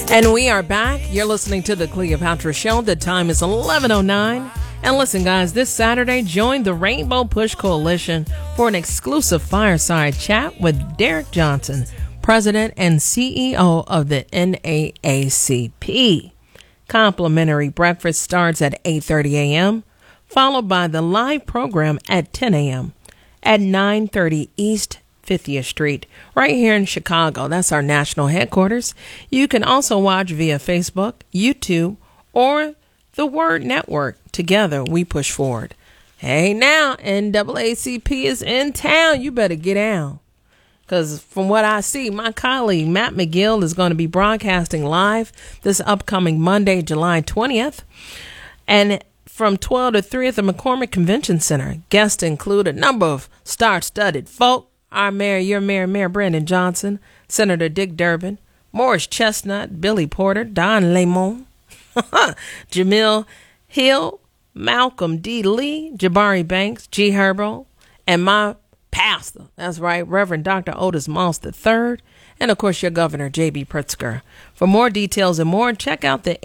And we are back. You're listening to the Cleopatra Show. The time is 11:09. And listen, guys, this Saturday, join the Rainbow Push Coalition for an exclusive fireside chat with Derek Johnson, President and CEO of the NAACP. Complimentary breakfast starts at 8:30 a.m., followed by the live program at 10 a.m. at 930 East 50th Street, right here in Chicago. That's our national headquarters. You can also watch via Facebook, YouTube, or the Word Network. Together, we push forward. Hey, now, NAACP is in town. You better get down. Because from what I see, my colleague, Matt McGill, is going to be broadcasting live this upcoming Monday, July 20th. And from 12 to 3 at the McCormick Convention Center. Guests include a number of star-studded folk. Our mayor, your mayor, Mayor Brandon Johnson, Senator Dick Durbin, Morris Chestnut, Billy Porter, Don Lemon, Jamil Hill, Malcolm D. Lee, Jabari Banks, G. Herbo, and my pastor, that's right, Reverend Dr. Otis Moss III, and of course your governor, J.B. Pritzker. For more details and more, check out the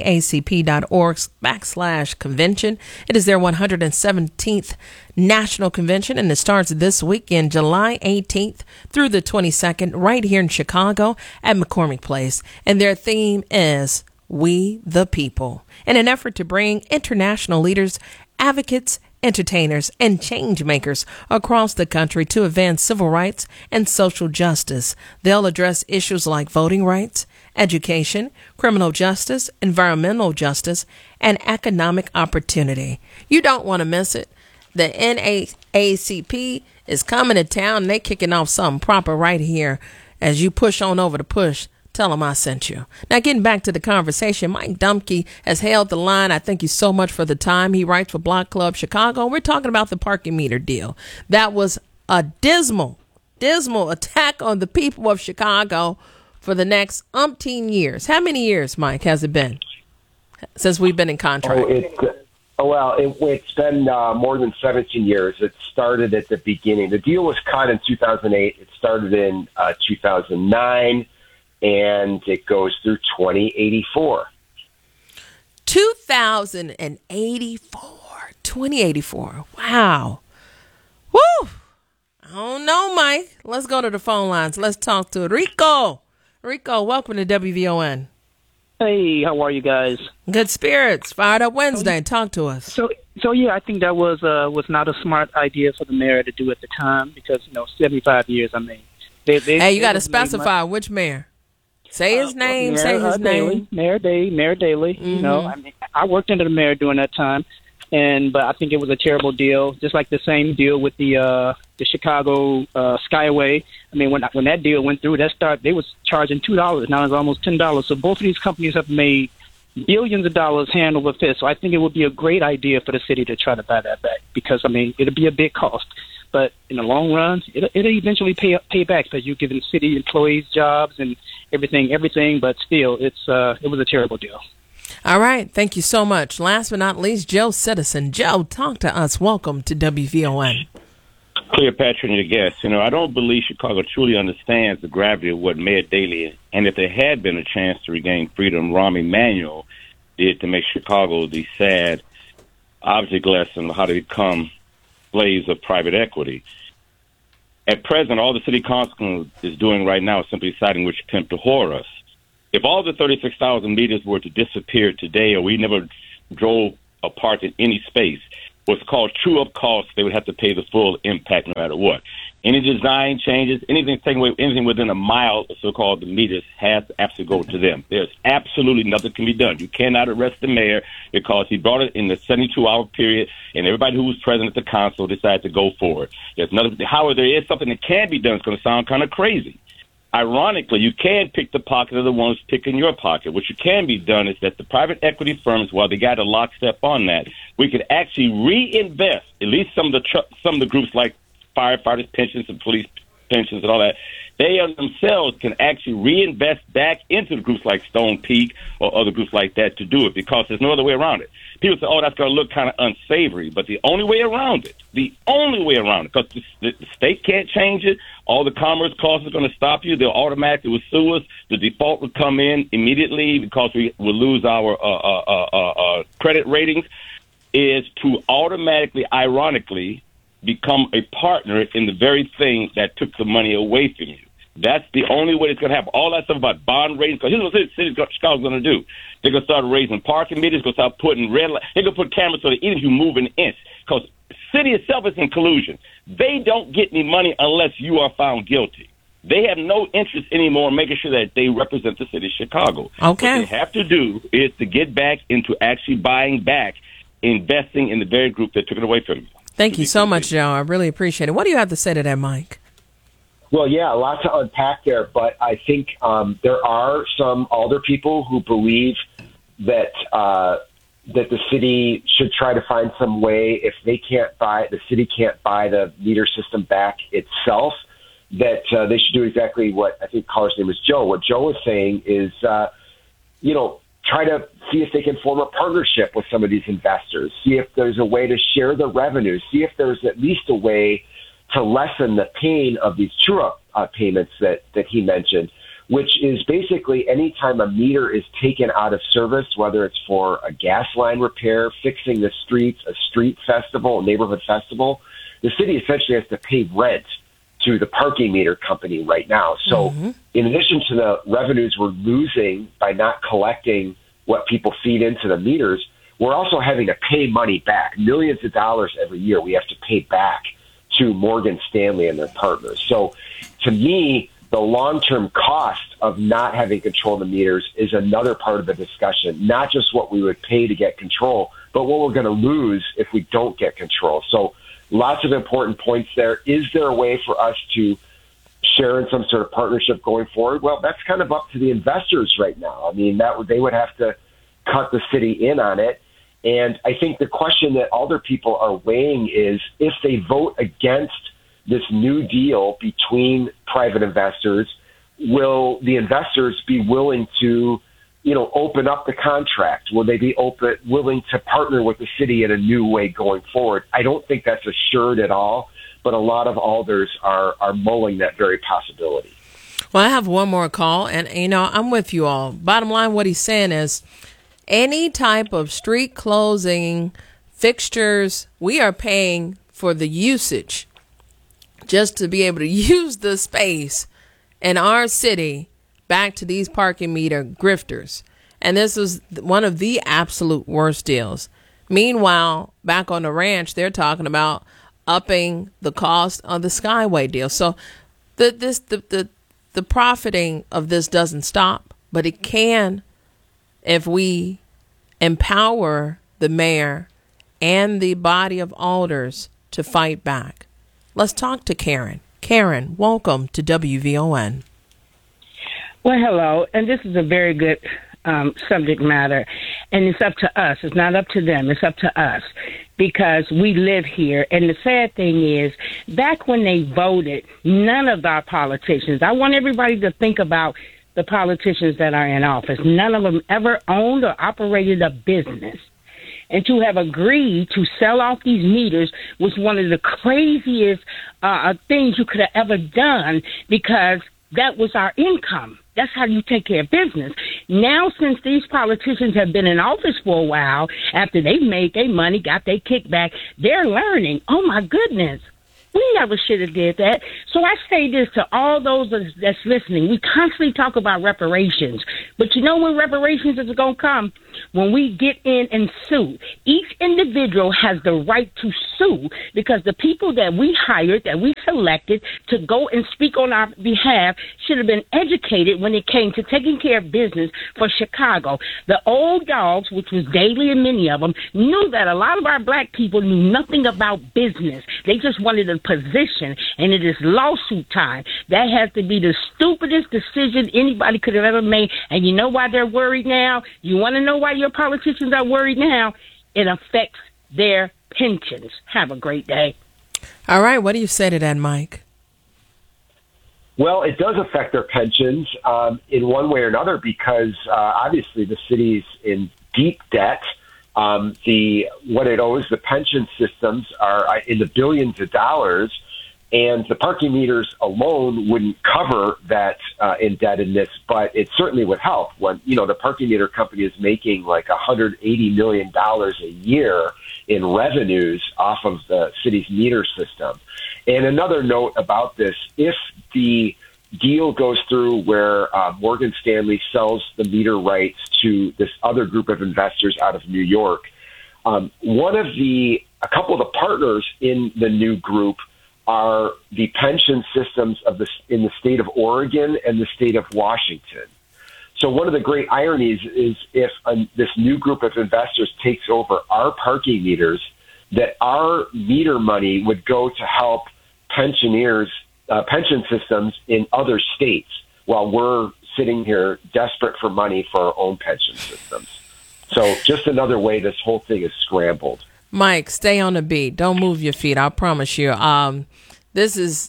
naacp.org/convention. It is their 117th National Convention, and it starts this weekend, July 18th through the 22nd, right here in Chicago at McCormick Place. And their theme is We the People, in an effort to bring international leaders, advocates, entertainers, and change makers across the country to advance civil rights and social justice. They'll address issues like voting rights, education, criminal justice, environmental justice, and economic opportunity. You don't want to miss it. The NAACP is coming to town, and they're kicking off something proper right here. As you push on over to Push, tell them I sent you. Now, getting back to the conversation, Mike Dumke has held the line. I thank you so much for the time. He writes for Block Club Chicago. We're talking about the parking meter deal. That was a dismal attack on the people of Chicago for the next umpteen years. How many years, Mike, has it been since we've been in contract? It's been more than 17 years. It started at the beginning. The deal was cut in 2008. It started in 2009. And it goes through 2084. 2084. Wow. Woo! I don't know, Mike. Let's go to the phone lines. Let's talk to Rico. Rico, welcome to WVON. Hey, how are you guys? Good spirits. Fired Up Wednesday. Talk to us. So yeah, I think that was not a smart idea for the mayor to do at the time because 75 years. I mean, hey, you got to specify which mayor. Say his name. Say his name. Mayor Daley. Mm-hmm. I mean, I worked under the mayor during that time, but I think it was a terrible deal. Just like the same deal with the Chicago Skyway. I mean, when that deal went through, they was charging $2. Now it's almost $10. So both of these companies have made billions of dollars hand over fist. So I think it would be a great idea for the city to try to buy that back because I mean it'll be a big cost. But in the long run, it'll eventually pay back because you're giving city employees jobs and everything. But still, it was a terrible deal. All right. Thank you so much. Last but not least, Joe Citizen. Joe, talk to us. Welcome to WVON. Cleopatra and your guests. I don't believe Chicago truly understands the gravity of what Mayor Daley, and if there had been a chance to regain freedom, Rahm Emanuel did to make Chicago the sad object lesson of how to become slaves of private equity. At present, all the city council is doing right now is simply deciding which pimp to whore us. If all the 36,000 meters were to disappear today or we never drove apart in any space, what's called true-up costs, they would have to pay the full impact no matter what. Any design changes, anything taking away, anything within a mile of so-called the meters has to absolutely go to them. There's absolutely nothing can be done. You cannot arrest the mayor because he brought it in the 72-hour period, and everybody who was present at the council decided to go for it. However, there is something that can be done. It's going to sound kind of crazy. Ironically, you can pick the pocket of the ones picking your pocket. What you can be done is that the private equity firms, while they got a lockstep on that, we could actually reinvest at least some of the groups like firefighters' pensions and police pensions and all that. they themselves can actually reinvest back into the groups like Stone Peak or other groups like that to do it, because there's no other way around it. People say, oh, that's going to look kind of unsavory, but the only way around it, because the state can't change it, all the commerce clauses are going to stop you, they'll automatically sue us, the default will come in immediately because we will lose our credit ratings, is to automatically, ironically, become a partner in the very thing that took the money away from you. That's the only way it's going to happen. All that stuff about bond ratings, because here's what the city of Chicago's going to do. They're going to start raising parking meters, going to start putting red lights. They're going to put cameras so that even if you move an inch, because the city itself is in collusion. They don't get any money unless you are found guilty. They have no interest anymore in making sure that they represent the city of Chicago. Okay. What they have to do is to get back into actually buying back, investing in the very group that took it away from you. Thank you so much, Joe. I really appreciate it. What do you have to say to that, Mike? Well, yeah, a lot to unpack there, but I think there are some alder people who believe that that the city should try to find some way, if they can't buy, the city can't buy the meter system back itself, that they should do exactly what I think caller's name was Joe. What Joe was saying is, try to see if they can form a partnership with some of these investors, see if there's a way to share the revenue, see if there's at least a way to lessen the pain of these true-up payments that he mentioned, which is basically anytime a meter is taken out of service, whether it's for a gas line repair, fixing the streets, a street festival, a neighborhood festival, the city essentially has to pay rent to the parking meter company right now. So in addition to the revenues we're losing by not collecting what people feed into the meters, we're also having to pay money back, millions of dollars every year we have to pay back to Morgan Stanley and their partners. So to me, the long-term cost of not having control of the meters is another part of the discussion, not just what we would pay to get control, but what we're going to lose if we don't get control. So lots of important points there. Is there a way for us to share in some sort of partnership going forward? Well, that's kind of up to the investors right now. I mean, they would have to cut the city in on it. And I think the question that other people are weighing is, if they vote against this new deal between private investors, will the investors be willing to, open up the contract? Will they be willing to partner with the city in a new way going forward? I don't think that's assured at all, but a lot of alders are mulling that very possibility. Well, I have one more call, and, I'm with you all. Bottom line, what he's saying is, any type of street closing fixtures, we are paying for the usage just to be able to use the space in our city back to these parking meter grifters. And this is one of the absolute worst deals. Meanwhile, back on the ranch, they're talking about upping the cost of the Skyway deal. So the profiting of this doesn't stop, but it can if we empower the mayor and the body of alders to fight back. Let's talk to Karen. Karen, welcome to WVON. Well, hello, and this is a very good subject matter, and it's up to us. It's not up to them. It's up to us, because we live here. And the sad thing is, back when they voted, none of our politicians, I want everybody to think about the politicians that are in office. None of them ever owned or operated a business. And to have agreed to sell off these meters was one of the craziest things you could have ever done, because that was our income. That's how you take care of business. Now, since these politicians have been in office for a while, after they've made their money, got their kickback, they're learning, oh, my goodness, we never should have did that. So I say this to all those that's listening. We constantly talk about reparations, but you know when reparations is going to come? When we get in and sue. Each individual has the right to sue, because the people that we hired, that we selected to go and speak on our behalf, should have been educated when it came to taking care of business for Chicago. The old dogs, which was Daley and many of them, knew that a lot of our black people knew nothing about business. They just wanted a position, and it is lawsuit time. That has to be the stupidest decision anybody could have ever made. And you know why they're worried now? You want to know why your politicians are worried now? It affects their pensions. Have a great day. All right. What do you say to that, Mike? Well, it does affect their pensions in one way or another because obviously the city's in deep debt. What it owes the pension systems are in the billions of dollars, and the parking meters alone wouldn't cover that indebtedness, but it certainly would help when, the parking meter company is making like $180 million a year in revenues off of the city's meter system. And another note about this, if the deal goes through where Morgan Stanley sells the meter rights to this other group of investors out of New York, a couple of the partners in the new group are the pension systems in the state of Oregon and the state of Washington. So one of the great ironies is if this new group of investors takes over our parking meters, that our meter money would go to help pension systems in other states while we're sitting here desperate for money for our own pension systems. So just another way this whole thing is scrambled. Mike, stay on the beat. Don't move your feet. I promise you. This is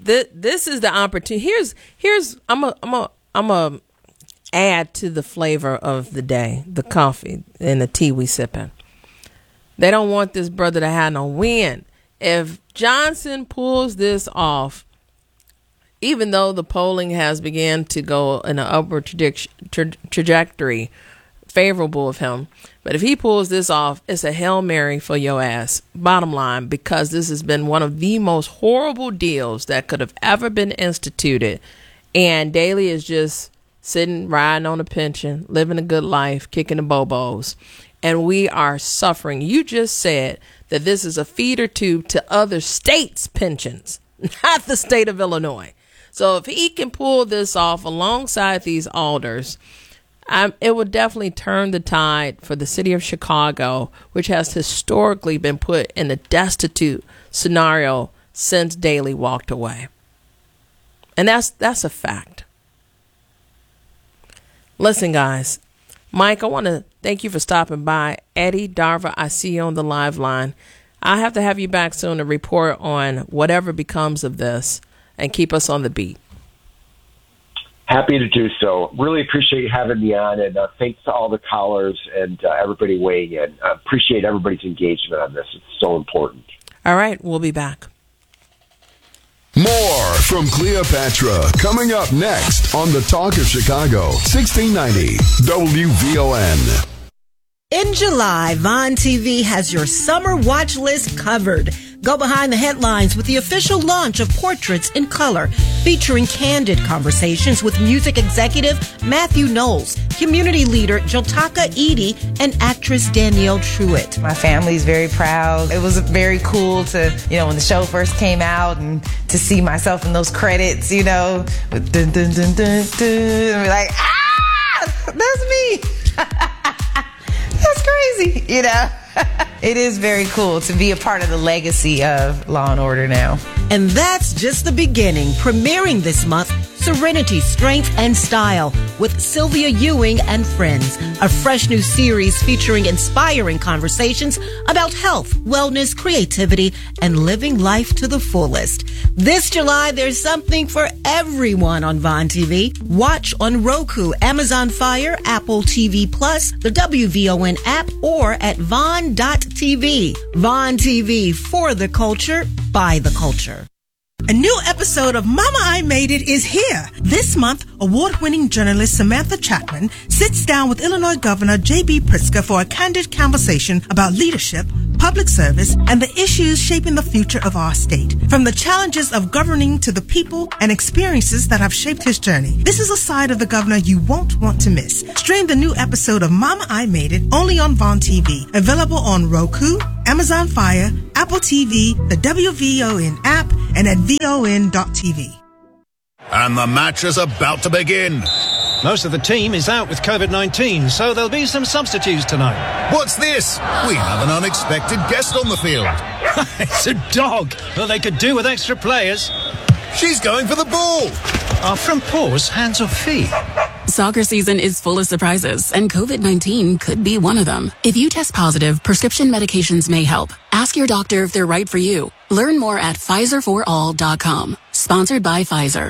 the opportunity. Here's I'm a add to the flavor of the day, the coffee and the tea we sipping. They don't want this brother to have no win. If Johnson pulls this off, even though the polling has begun to go in an upward trajectory favorable of him, but if he pulls this off, it's a Hail Mary for your ass, bottom line, because this has been one of the most horrible deals that could have ever been instituted. And Daley is just sitting, riding on a pension, living a good life, kicking the bobos. And we are suffering. You just said that this is a feeder tube to other states' pensions, not the state of Illinois. So if he can pull this off alongside these alders, it would definitely turn the tide for the city of Chicago, which has historically been put in a destitute scenario since Daley walked away. And that's a fact. Listen, guys, Mike, I want to thank you for stopping by. Eddie, Darva, I see you on the live line. I have to have you back soon to report on whatever becomes of this and keep us on the beat. Happy to do so. Really appreciate you having me on, and thanks to all the callers and everybody weighing in. I appreciate everybody's engagement on this. It's so important. All right, we'll be back. More from Cleopatra coming up next on the Talk of Chicago, 1690 WVON. In July, Vaughn TV has your summer watch list covered. Go behind the headlines with the official launch of Portraits in Color, featuring candid conversations with music executive Matthew Knowles, community leader Jotaka Edie, and actress Danielle Truitt. My family's very proud. It was very cool to, when the show first came out and to see myself in those credits, with dun, dun, dun, dun, dun, and be like, that's me. That's crazy, It is very cool to be a part of the legacy of Law & Order now. And that's just the beginning. Premiering this month, Serenity, Strength, and Style with Sylvia Ewing and Friends. A fresh new series featuring inspiring conversations about health, wellness, creativity, and living life to the fullest. This July, there's something for everyone on Vaughn TV. Watch on Roku, Amazon Fire, Apple TV Plus, the WVON app, or at Vaughn.tv. Vaughn TV, for the culture, by the culture. A new episode of Mama I Made It is here. This month, award-winning journalist Samantha Chapman sits down with Illinois Governor J.B. Pritzker for a candid conversation about leadership, public service, and the issues shaping the future of our state. From the challenges of governing to the people and experiences that have shaped his journey. This is a side of the governor you won't want to miss. Stream the new episode of Mama I Made It only on Vaughn TV. Available on Roku, Amazon Fire, Apple TV, the WVON app, and at VON.tv. And the match is about to begin. Most of the team is out with COVID-19, so there'll be some substitutes tonight. What's this? We have an unexpected guest on the field. It's a dog. Well, they could do with extra players. She's going for the ball. Are front paws hands or feet? Soccer season is full of surprises, and COVID-19 could be one of them. If you test positive, prescription medications may help. Ask your doctor if they're right for you. Learn more at PfizerForAll.com. Sponsored by Pfizer.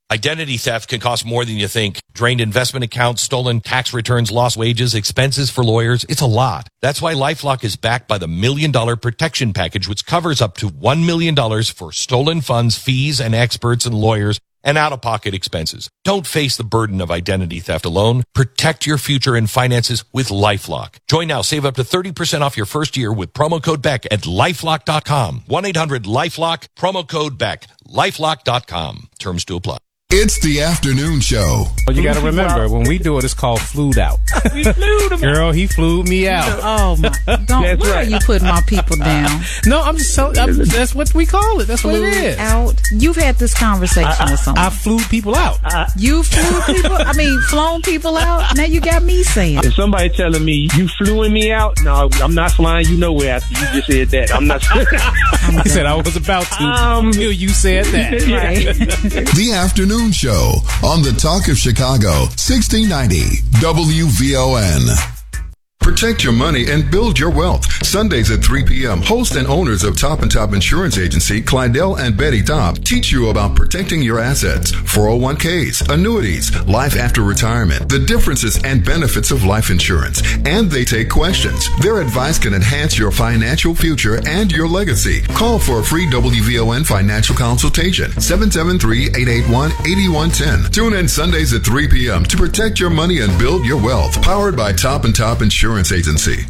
Identity theft can cost more than you think. Drained investment accounts, stolen tax returns, lost wages, expenses for lawyers. It's a lot. That's why LifeLock is backed by the $1 Million Protection Package, which covers up to $1 million for stolen funds, fees, and experts and lawyers, and out-of-pocket expenses. Don't face the burden of identity theft alone. Protect your future and finances with LifeLock. Join now. Save up to 30% off your first year with promo code BECK at LifeLock.com. 1-800-LifeLock, promo code BECK. LifeLock.com. Terms to apply. It's the afternoon show. Well, you got to remember, when we do it, it's called flued out. We flued him. Girl, he flew me out. Oh, my. Why are you putting my people down? No, I'm just telling that's what we call it. That's what it is. Out. You've had this conversation with someone. I flew people out. You flew people? Flown people out? Now you got me saying. If somebody telling me, you flew me out, no, I'm not flying you nowhere after you just said that. I'm not. He said I was about to until you said that. Right. The afternoon show on the Talk of Chicago, 1690 WVON. Protect your money and build your wealth. Sundays at 3 p.m., host and owners of Top and Top Insurance Agency, Clydell and Betty Top, teach you about protecting your assets, 401ks, annuities, life after retirement, the differences and benefits of life insurance, and they take questions. Their advice can enhance your financial future and your legacy. Call for a free WVON financial consultation, 773-881-8110. Tune in Sundays at 3 p.m. to protect your money and build your wealth. Powered by Top and Top Insurance Agency.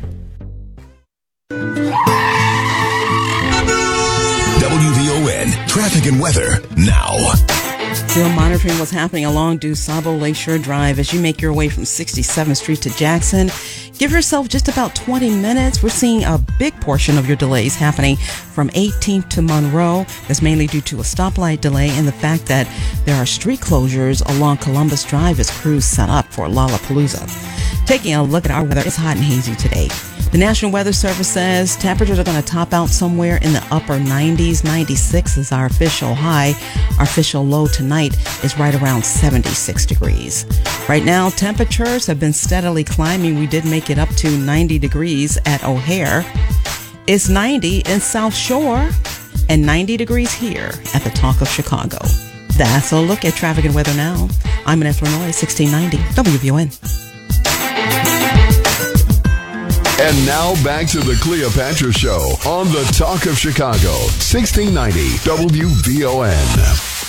WVON traffic and weather now. Still monitoring what's happening along DuSable Lakeshore Drive as you make your way from 67th Street to Jackson. Give yourself just about 20 minutes. We're seeing a big portion of your delays happening from 18th to Monroe. That's mainly due to a stoplight delay and the fact that there are street closures along Columbus Drive as crews set up for Lollapalooza. Taking a look at our weather, it's hot and hazy today. The National Weather Service says temperatures are going to top out somewhere in the upper 90s. 96 is our official high. Our official low tonight is right around 76 degrees. Right now, temperatures have been steadily climbing. We did make it up to 90 degrees at O'Hare. It's 90 in South Shore and 90 degrees here at the Talk of Chicago. That's a look at traffic and weather now. I'm in Illinois, 1690 WVON. And now back to the Cleopatra Show on the Talk of Chicago, 1690 WVON.